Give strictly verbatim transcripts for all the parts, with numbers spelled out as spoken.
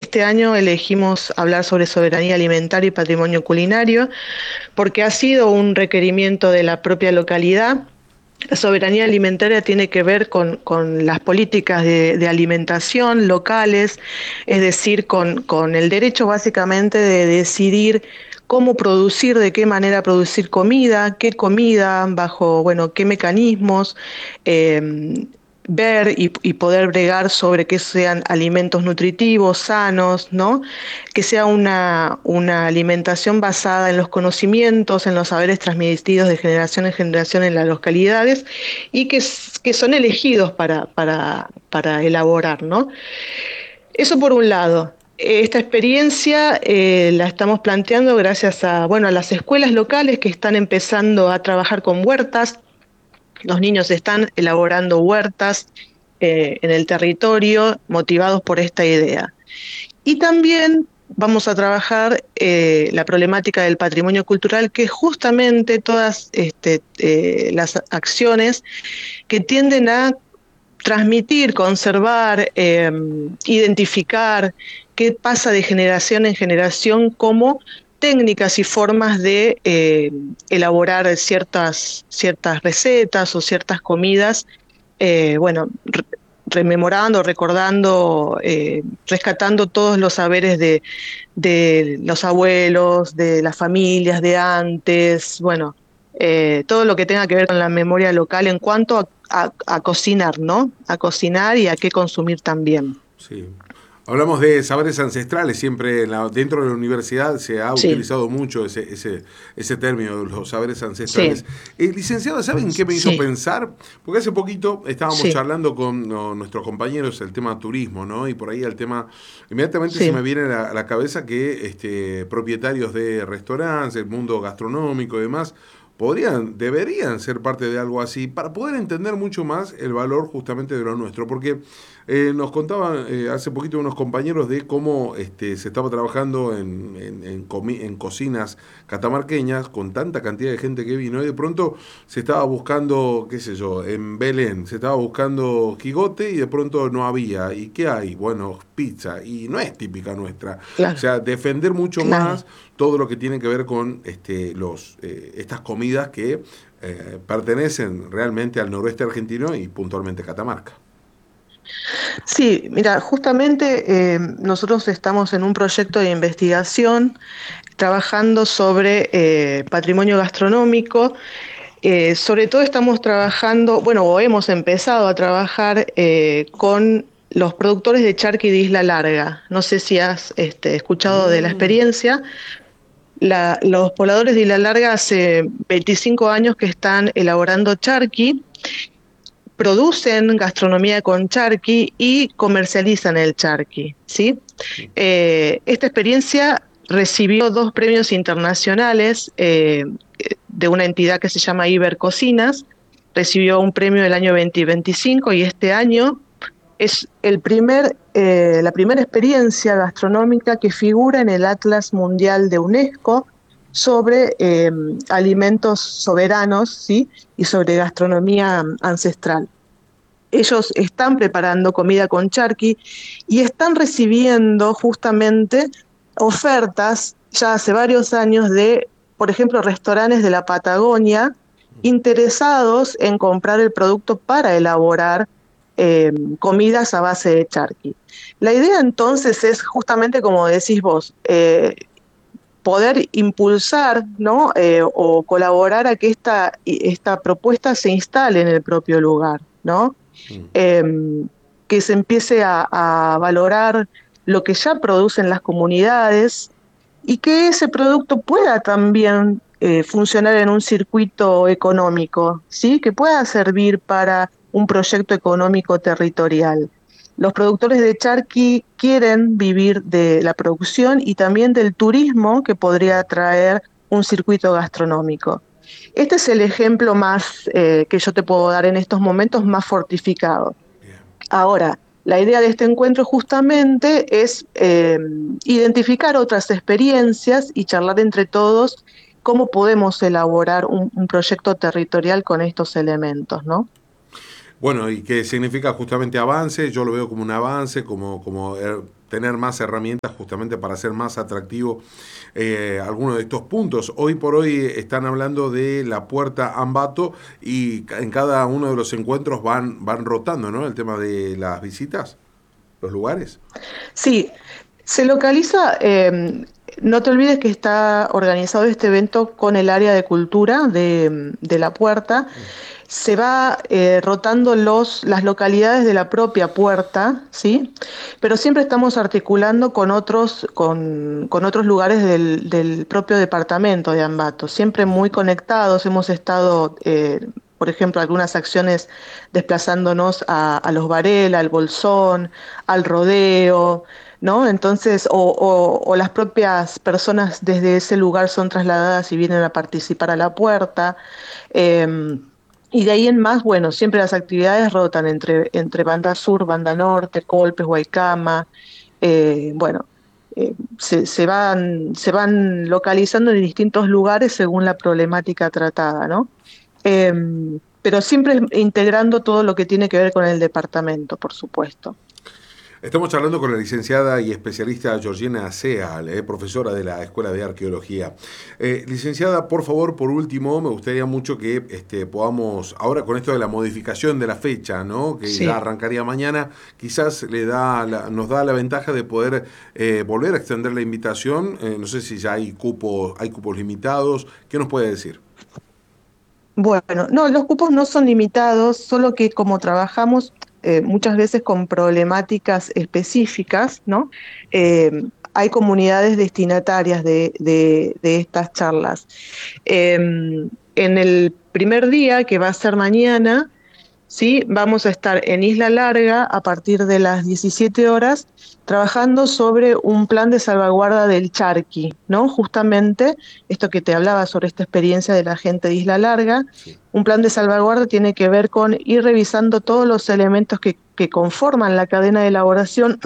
este año elegimos hablar sobre soberanía alimentaria y patrimonio culinario porque ha sido un requerimiento de la propia localidad. La soberanía alimentaria tiene que ver con, con las políticas de, de alimentación locales, es decir, con, con el derecho básicamente de decidir cómo producir, de qué manera producir comida, qué comida, bajo, bueno, qué mecanismos, eh, ver y, y poder bregar sobre que sean alimentos nutritivos, sanos, ¿no? Que sea una, una alimentación basada en los conocimientos, en los saberes transmitidos de generación en generación en las localidades y que, que son elegidos para, para, para elaborar, ¿no? Eso por un lado. Esta experiencia eh, la estamos planteando gracias a, bueno, a las escuelas locales que están empezando a trabajar con huertas. Los niños están elaborando huertas eh, en el territorio motivados por esta idea. Y también vamos a trabajar eh, la problemática del patrimonio cultural, que es justamente todas este, eh, las acciones que tienden a transmitir, conservar, eh, identificar qué pasa de generación en generación como técnicas y formas de eh, elaborar ciertas, ciertas recetas o ciertas comidas, eh, bueno, re rememorando, recordando, eh, rescatando todos los saberes de, de los abuelos, de las familias de antes, bueno, eh, todo lo que tenga que ver con la memoria local en cuanto a, a, a cocinar, ¿no? A cocinar y a qué consumir también. Sí. Hablamos de saberes ancestrales, siempre en la- dentro de la universidad se ha Sí, utilizado mucho ese, ese, ese término, los saberes sí, ancestrales. Eh, licenciada, ¿saben qué me hizo sí, pensar? Porque hace poquito estábamos sí, charlando con no, nuestros compañeros el tema turismo, ¿no? Y por ahí el tema, inmediatamente se me sí, viene a la, a la cabeza que este, propietarios de restaurantes, el mundo gastronómico y demás, podrían, deberían ser parte de algo así para poder entender mucho más el valor justamente de lo nuestro. Porque eh, nos contaban eh, hace poquito unos compañeros de cómo este, se estaba trabajando en, en, en, comi- en cocinas catamarqueñas con tanta cantidad de gente que vino y de pronto se estaba buscando, qué sé yo, en Belén, se estaba buscando quigote y de pronto no había. ¿Y qué hay? Bueno, pizza. Y no es típica nuestra. O claro, sea, defender mucho claro. más todo lo que tiene que ver con este, los, eh, estas comidas que eh, pertenecen realmente al noroeste argentino y puntualmente a Catamarca. Sí, mira, justamente eh, nosotros estamos en un proyecto de investigación trabajando sobre eh, patrimonio gastronómico. Eh, sobre todo estamos trabajando, bueno, o hemos empezado a trabajar eh, con los productores de charqui de Isla Larga. No sé si has este, escuchado de la Mm, experiencia. La- los pobladores de Isla Larga hace veinticinco años que están elaborando charqui, producen gastronomía con charqui y comercializan el charqui, ¿sí? Eh, esta experiencia recibió dos premios internacionales eh, de una entidad que se llama Ibercocinas, recibió un premio el año dos mil veinticinco y este año es el primer, eh, la primera experiencia gastronómica que figura en el Atlas Mundial de UNESCO sobre eh, alimentos soberanos, ¿sí? Y sobre gastronomía ancestral. Ellos están preparando comida con charqui y están recibiendo justamente ofertas ya hace varios años de, por ejemplo, restaurantes de la Patagonia interesados en comprar el producto para elaborar eh, comidas a base de charqui. La idea entonces es justamente como decís vos, eh, poder impulsar, ¿no? Eh, o colaborar a que esta, esta propuesta se instale en el propio lugar, ¿no? mm. eh, que se empiece a, a valorar lo que ya producen las comunidades y que ese producto pueda también eh, funcionar en un circuito económico, ¿sí? Que pueda servir para un proyecto económico territorial. Los productores de charqui quieren vivir de la producción y también del turismo que podría traer un circuito gastronómico. Este es el ejemplo más eh, que yo te puedo dar en estos momentos más fortificado. Bien. Ahora, la idea de este encuentro justamente es eh, identificar otras experiencias y charlar entre todos cómo podemos elaborar un, un proyecto territorial con estos elementos, ¿no? Bueno, y que significa justamente avance, yo lo veo como un avance, como, como eh, tener más herramientas justamente para hacer más atractivo eh, algunos de estos puntos. Hoy por hoy están hablando de la Puerta Ambato y en cada uno de los encuentros van, van rotando, ¿no? El tema de las visitas, los lugares. Sí, se localiza, eh, no te olvides que está organizado este evento con el área de cultura de, de La Puerta. Se va eh, rotando los, las localidades de la propia Puerta, ¿sí? Pero siempre estamos articulando con otros, con, con otros lugares del, del propio departamento de Ambato, siempre muy conectados. Hemos estado, eh, por ejemplo, algunas acciones desplazándonos a, a Los Varela, al Bolsón, al Rodeo, ¿no? Entonces, o, o, o las propias personas desde ese lugar son trasladadas y vienen a participar a La Puerta. Eh, y de ahí en más, bueno, siempre las actividades rotan entre, entre Banda Sur, Banda Norte, Colpes, Guaycama, eh, bueno, eh, se, se, van, se van localizando en distintos lugares según la problemática tratada, ¿no? Eh, pero siempre integrando todo lo que tiene que ver con el departamento, por supuesto. Estamos charlando con la licenciada y especialista Georgina Sea, eh, profesora de la Escuela de Arqueología. Eh, licenciada, por favor, por último, me gustaría mucho que este, podamos, ahora con esto de la modificación de la fecha, ¿no? Que Sí. ya arrancaría mañana, quizás le da la, nos da la ventaja de poder eh, volver a extender la invitación. Eh, no sé si ya hay cupos, hay cupos limitados. ¿Qué nos puede decir? Bueno, no, los cupos no son limitados, solo que como trabajamos eh, muchas veces con problemáticas específicas, ¿no? Eh, hay comunidades destinatarias de, de, de estas charlas. Eh, en el primer día, que va a ser mañana, ¿sí? Vamos a estar en Isla Larga a partir de las diecisiete horas trabajando sobre un plan de salvaguarda del charqui, ¿no? Justamente esto que te hablaba sobre esta experiencia de la gente de Isla Larga. Sí. Un plan de salvaguarda tiene que ver con ir revisando todos los elementos que, que conforman la cadena de elaboración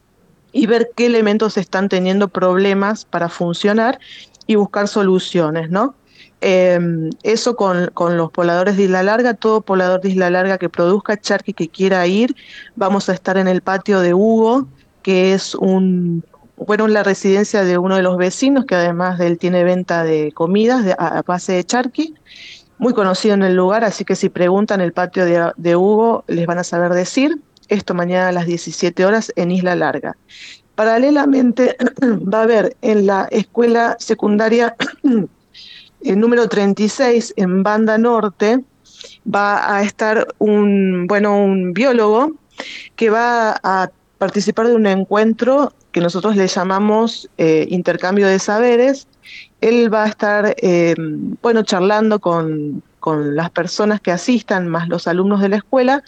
y ver qué elementos están teniendo problemas para funcionar y buscar soluciones, ¿no? Eh, eso con, con los pobladores de Isla Larga. Todo poblador de Isla Larga que produzca charqui, que quiera ir, vamos a estar en el patio de Hugo, que es un, bueno, la residencia de uno de los vecinos, que además de él tiene venta de comidas de, a, a base de charqui, muy conocido en el lugar, así que si preguntan el patio de, de Hugo, les van a saber decir. Esto mañana a las diecisiete horas en Isla Larga. Paralelamente va a haber en la escuela secundaria el número treinta y seis en Banda Norte, va a estar un, bueno, un biólogo que va a participar de un encuentro que nosotros le llamamos eh, intercambio de saberes. Él va a estar, eh, bueno, charlando con, con las personas que asistan, más los alumnos de la escuela,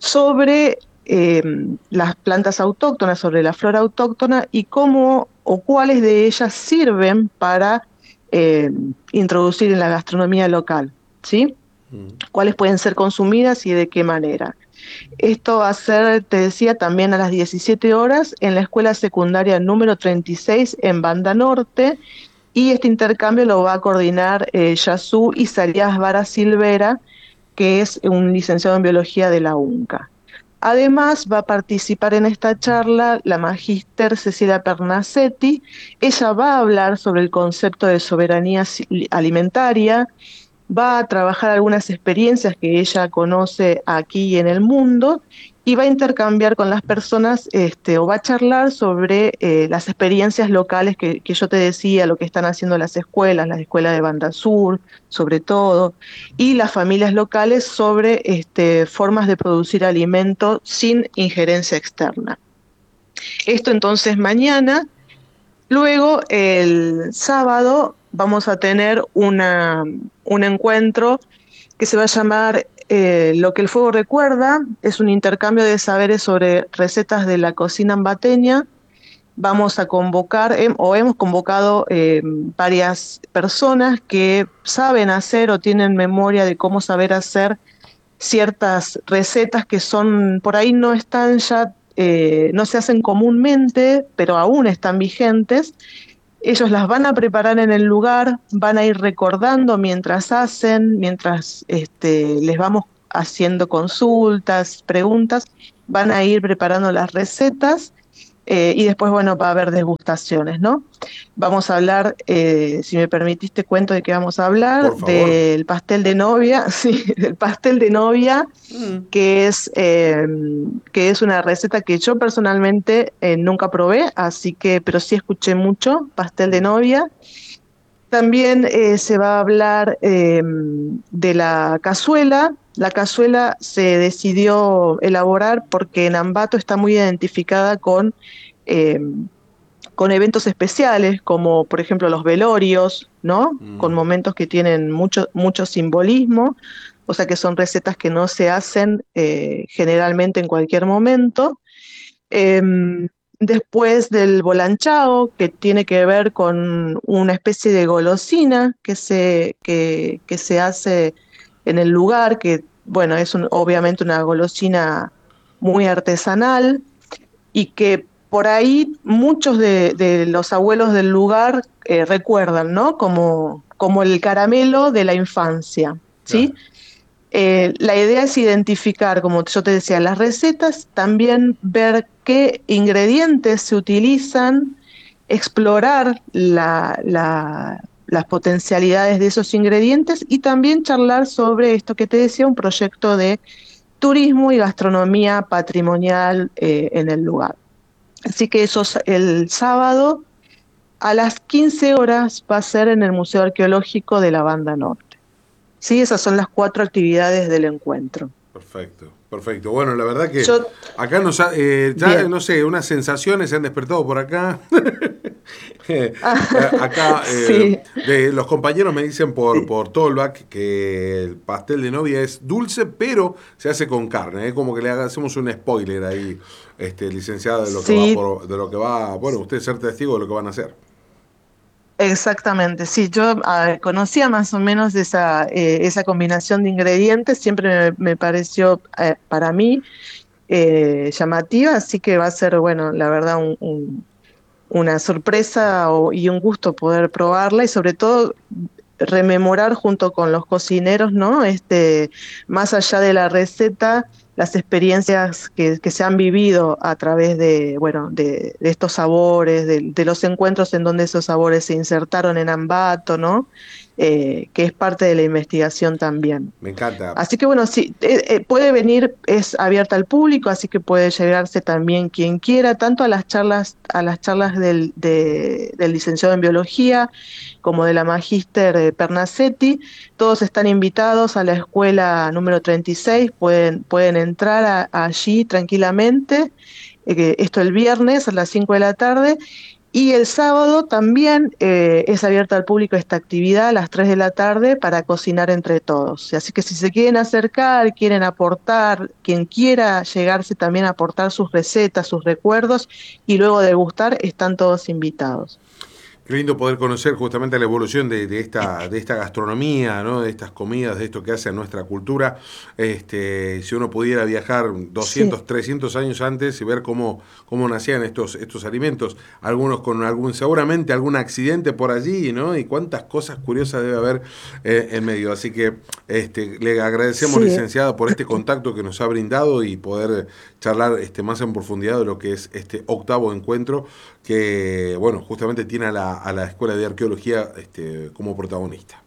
sobre eh, las plantas autóctonas, sobre la flora autóctona y cómo o cuáles de ellas sirven para eh, introducir en la gastronomía local, ¿sí? Mm. Cuáles pueden ser consumidas y de qué manera. Esto va a ser, te decía, también a las diecisiete horas en la escuela secundaria número treinta y seis en Banda Norte, y este intercambio lo va a coordinar eh, Yasú Isaías Vara Silvera, que es un licenciado en biología de la UNCA. Además, va a participar en esta charla la magíster Cecilia Pernacetti. Ella va a hablar sobre el concepto de soberanía alimentaria, va a trabajar algunas experiencias que ella conoce aquí en el mundo y va a intercambiar con las personas, este, o va a charlar sobre eh, las experiencias locales que, que yo te decía, lo que están haciendo las escuelas, las escuelas de Banda Sur, sobre todo, y las familias locales sobre este, formas de producir alimento sin injerencia externa. Esto entonces mañana. Luego, el sábado, vamos a tener una, un encuentro que se va a llamar eh, Lo que el fuego recuerda. Es un intercambio de saberes sobre recetas de la cocina ambateña. Vamos a convocar, eh, o hemos convocado eh, varias personas que saben hacer o tienen memoria de cómo saber hacer ciertas recetas que son, por ahí no están ya, eh, no se hacen comúnmente, pero aún están vigentes. Ellos las van a preparar en el lugar, van a ir recordando mientras hacen, mientras este, les vamos haciendo consultas, preguntas, van a ir preparando las recetas Eh, y después, bueno, va a haber degustaciones, ¿no? Vamos a hablar, eh, si me permitiste, cuento de qué vamos a hablar, Por favor. del pastel de novia, sí, del pastel de novia, Mm. que es, eh, que es una receta que yo personalmente eh, nunca probé, así que, pero sí escuché mucho, pastel de novia. También eh, se va a hablar eh, de la cazuela. La cazuela se decidió elaborar porque en Ambato está muy identificada con, eh, con eventos especiales, como por ejemplo los velorios, ¿no? Con Mm. momentos que tienen mucho, mucho simbolismo, o sea que son recetas que no se hacen eh, generalmente en cualquier momento. Em, Después del bolanchao, que tiene que ver con una especie de golosina que se, que, que se hace en el lugar, que bueno, es un- obviamente una golosina muy artesanal y que por ahí muchos de, de los abuelos del lugar eh, recuerdan, ¿no? Como, como el caramelo de la infancia, Claro. ¿sí? Eh, la idea es identificar, como yo te decía, las recetas, también ver qué ingredientes se utilizan, explorar la- la- las potencialidades de esos ingredientes y también charlar sobre esto que te decía, un proyecto de turismo y gastronomía patrimonial eh, en el lugar. Así que eso es el sábado a las quince horas va a ser en el Museo Arqueológico de la Banda Norte. Sí, esas son las cuatro actividades del encuentro. Perfecto, perfecto. Bueno, la verdad que Yo, acá nos ha, eh, ya bien. no sé, unas sensaciones se han despertado por acá. Eh, Ah, acá eh, sí, de, los compañeros me dicen por, sí, por Tollback que el pastel de novia es dulce, pero se hace con carne. Es como que le hacemos un spoiler ahí, este, licenciado, de lo que va sí, por, de lo que va, bueno, usted ser testigo de lo que van a hacer. exactamente. Sí, yo ah, conocía más o menos esa, eh, esa combinación de ingredientes, siempre me, me pareció eh, para mí eh, llamativa, así que va a ser, bueno, la verdad, un, un- una sorpresa o- y un gusto poder probarla y sobre todo rememorar junto con los cocineros, ¿no? Este, más allá de la receta, las experiencias que, que se han vivido a través de, bueno, de, de estos sabores, de, de los encuentros en donde esos sabores se insertaron en Ambato, ¿no? Eh, que es parte de la investigación también. Me encanta. Así que bueno, sí, eh, eh, puede venir, es abierta al público, así que puede llegarse también quien quiera, tanto a las charlas, a las charlas del, de- del licenciado en biología como de la magíster eh, Pernacetti. Todos están invitados a la escuela número treinta y seis, pueden, pueden entrar a- allí tranquilamente, eh, esto el viernes a las cinco de la tarde, y el sábado también eh, es abierta al público esta actividad a las tres de la tarde para cocinar entre todos. Así que si se quieren acercar, quieren aportar, quien quiera llegarse también a aportar sus recetas, sus recuerdos y luego degustar, están todos invitados. Qué lindo poder conocer justamente la evolución de, de esta, de esta gastronomía, ¿no? De estas comidas, de esto que hace a nuestra cultura. Este, si uno pudiera viajar Sí, doscientos, trescientos años antes y ver cómo, cómo nacían estos, estos alimentos, algunos con algún, seguramente algún accidente por allí, ¿no? Y cuántas cosas curiosas debe haber eh, en medio. Así que este, le agradecemos, sí. licenciada, por este contacto que nos ha brindado y poder charlar este, más en profundidad de lo que es este octavo encuentro que, bueno, justamente tiene a la, a la Escuela de Arqueología este, como protagonista.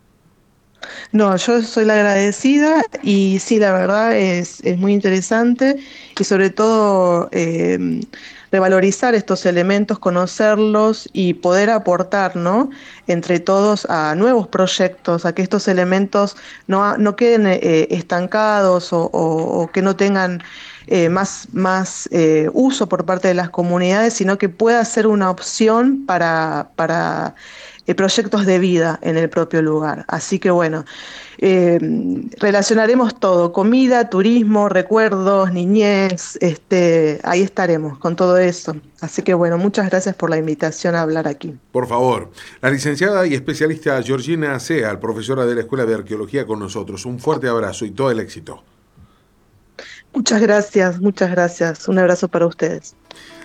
No, yo soy la agradecida y sí, la verdad es, es muy interesante y sobre todo eh, revalorizar estos elementos, conocerlos y poder aportar, ¿no? Entre todos a nuevos proyectos, a que estos elementos no, no queden eh, estancados o, o- o que no tengan eh, más, más eh, uso por parte de las comunidades, sino que pueda ser una opción para, para eh, proyectos de vida en el propio lugar. Así que bueno. Eh, Relacionaremos todo, comida, turismo, recuerdos, niñez, este, ahí estaremos con todo eso. Así que bueno, muchas gracias por la invitación a hablar aquí. Por favor, la licenciada y especialista Georgina Sea, profesora de la Escuela de Arqueología con nosotros. Un fuerte abrazo y todo el éxito. Muchas gracias, muchas gracias. Un abrazo para ustedes.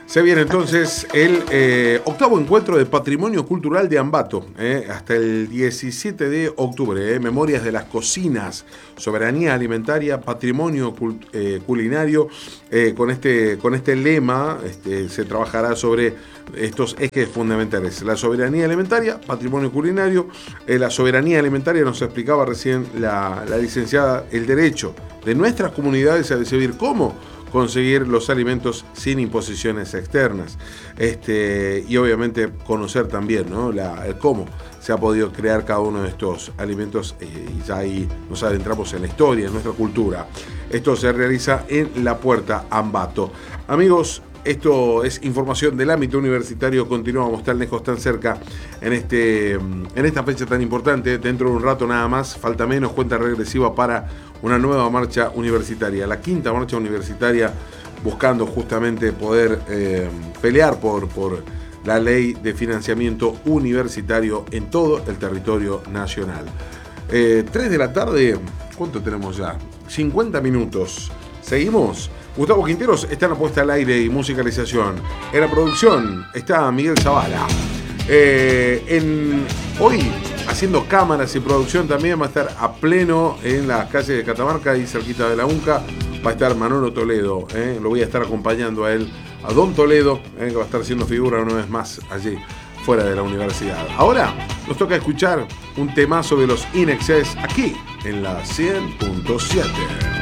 Se viene entonces el eh, octavo encuentro de Patrimonio Cultural de Ambato, eh, hasta el diecisiete de octubre. Eh, Memorias de las cocinas, soberanía alimentaria, patrimonio cult, eh, culinario. Eh, con, este, con este lema este, se trabajará sobre estos ejes fundamentales: la soberanía alimentaria, patrimonio culinario. Eh, la soberanía alimentaria, nos explicaba recién la, la licenciada, el derecho de nuestras comunidades a decidir cómo conseguir los alimentos sin imposiciones externas. Este, y obviamente conocer también, ¿no?, la, el cómo se ha podido crear cada uno de estos alimentos, eh, y ya ahí nos adentramos en la historia, en nuestra cultura. Esto se realiza en La Puerta, Ambato. Amigos, esto es información del ámbito universitario. Continuamos tan lejos, tan cerca, en, este, en esta fecha tan importante. Dentro de un rato nada más, falta menos, cuenta regresiva para una nueva marcha universitaria, la quinta marcha universitaria, buscando justamente poder eh, pelear por, por la ley de financiamiento universitario en todo el territorio nacional. Eh, tres de la tarde, ¿cuánto tenemos ya? cincuenta minutos. ¿Seguimos? Gustavo Quinteros está en la puesta al aire y musicalización. En la producción está Miguel Zavala. Eh, en, hoy, haciendo cámaras y producción también va a estar a pleno en las calles de Catamarca y cerquita de la UNCA. Va a estar Manolo Toledo. Eh, lo voy a estar acompañando a él, a Don Toledo, eh, que va a estar haciendo figura una vez más allí, fuera de la universidad. Ahora nos toca escuchar un temazo de los In Excess aquí en la cien punto siete.